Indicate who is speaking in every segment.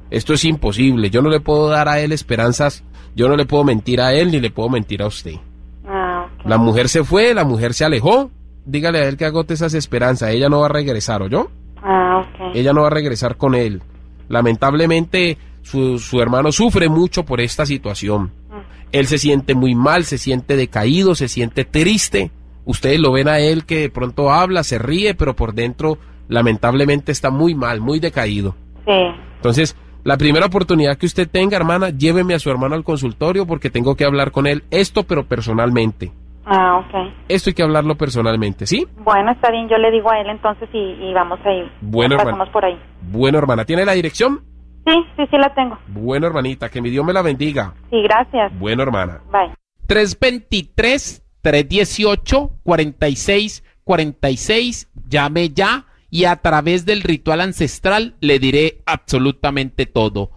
Speaker 1: Esto es imposible, yo no le puedo dar a él esperanzas, yo no le puedo mentir a él ni le puedo mentir a usted.
Speaker 2: Okay.
Speaker 1: La mujer se fue, la mujer se alejó, dígale a él que agote esas esperanzas, ella no va a regresar, ¿oyó?
Speaker 2: Okay.
Speaker 1: Ella no va a regresar con él. Lamentablemente su hermano sufre mucho por esta situación. Él se siente muy mal, se siente decaído, se siente triste. Ustedes lo ven a él que de pronto habla, se ríe, pero por dentro lamentablemente está muy mal, muy decaído.
Speaker 2: Sí.
Speaker 1: Entonces, la primera oportunidad que usted tenga, hermana, lléveme a su hermano al consultorio porque tengo que hablar con él esto, pero personalmente.
Speaker 2: Okay.
Speaker 1: Esto hay que hablarlo personalmente, ¿sí?
Speaker 2: Bueno, está bien, yo le digo a él entonces y vamos ahí.
Speaker 1: Bueno, hermana.
Speaker 2: Pasamos por ahí.
Speaker 1: Bueno, hermana, ¿tiene la dirección?
Speaker 2: Sí, la tengo.
Speaker 1: Bueno, hermanita, que mi Dios me la bendiga.
Speaker 2: Sí, gracias.
Speaker 1: Bueno, hermana.
Speaker 2: Bye.
Speaker 3: 323-318-4646. Llame ya y a través del ritual ancestral le diré absolutamente todo.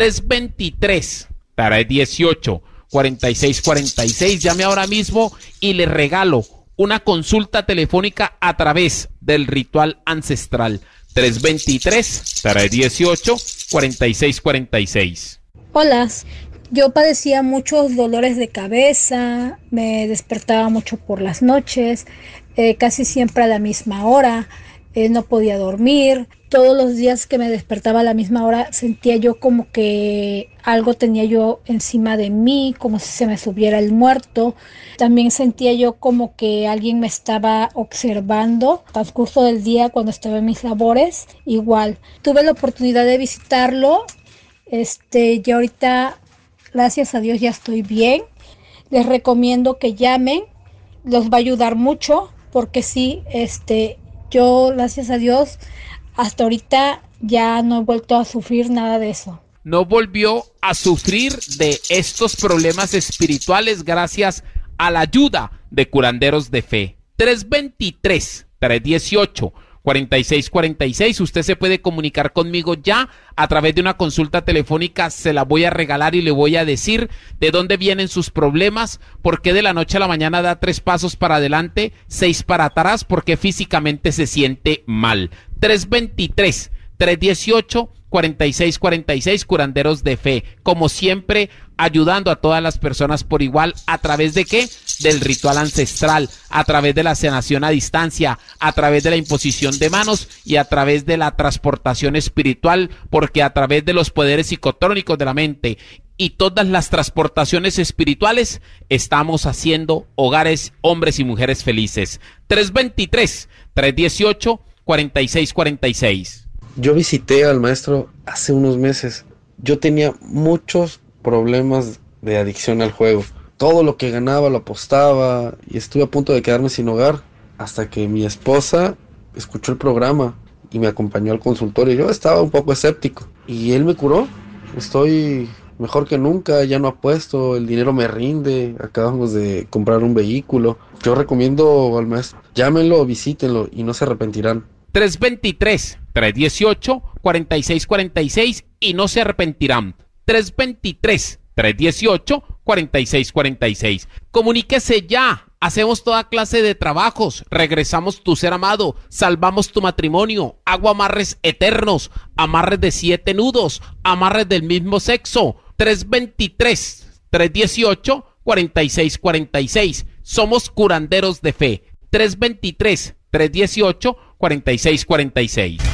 Speaker 3: 323-318-4646. Llame ahora mismo y le regalo una consulta telefónica a través del ritual ancestral. 323-318-4646.
Speaker 4: Hola, yo padecía muchos dolores de cabeza, me despertaba mucho por las noches, casi siempre a la misma hora, no podía dormir. Todos los días que me despertaba a la misma hora sentía yo como que algo tenía yo encima de mí, como si se me subiera el muerto. También sentía yo como que alguien me estaba observando al transcurso del día cuando estaba en mis labores. Igual, tuve la oportunidad de visitarlo. Ya ahorita, gracias a Dios, ya estoy bien. Les recomiendo que llamen, los va a ayudar mucho, porque sí, yo, gracias a Dios, hasta ahorita ya no he vuelto a sufrir nada de eso.
Speaker 3: No volvió a sufrir de estos problemas espirituales gracias a la ayuda de curanderos de fe. 323-318-4646. Usted se puede comunicar conmigo ya a través de una consulta telefónica. Se la voy a regalar y le voy a decir de dónde vienen sus problemas, por qué de la noche a la mañana da 3 pasos para adelante, 6 para atrás, porque físicamente se siente mal. 323-318-4646, curanderos de fe, como siempre, ayudando a todas las personas por igual. ¿A través de qué? Del ritual ancestral, a través de la sanación a distancia, a través de la imposición de manos y a través de la transportación espiritual, porque a través de los poderes psicotrónicos de la mente y todas las transportaciones espirituales estamos haciendo hogares, hombres y mujeres felices. 323-318-4646.
Speaker 5: Yo visité al maestro hace unos meses. Yo tenía muchos problemas de adicción al juego. Todo lo que ganaba lo apostaba y estuve a punto de quedarme sin hogar hasta que mi esposa escuchó el programa y me acompañó al consultorio. Yo estaba un poco escéptico y él me curó. Estoy mejor que nunca, ya no apuesto, el dinero me rinde, acabamos de comprar un vehículo. Yo recomiendo al maestro, llámenlo, visítenlo y no se arrepentirán.
Speaker 3: 323-318-4646 y no se arrepentirán. 323-318-4646. Comuníquese ya. Hacemos toda clase de trabajos. Regresamos tu ser amado. Salvamos tu matrimonio. Hago amarres eternos. Amarres de 7 nudos. Amarres del mismo sexo. 323-318-4646. Somos curanderos de fe. 323-318-4646.